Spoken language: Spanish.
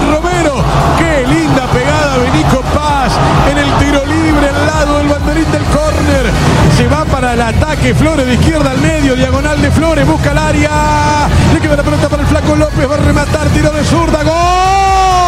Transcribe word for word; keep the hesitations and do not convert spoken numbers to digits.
Romero. Qué linda pegada de Nico Paz en el tiro libre al lado del banderín del córner. Se va para el ataque Flores de izquierda al medio, diagonal de Flores, busca el área. Le queda la pelota para el Flaco López, va a rematar, tiro de zurda, gol.